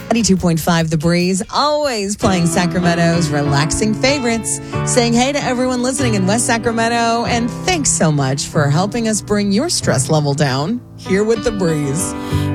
92.5 The Breeze, always playing Sacramento's relaxing favorites, saying hey to everyone listening in West Sacramento, and thanks so much for helping us bring your stress level down here with The Breeze.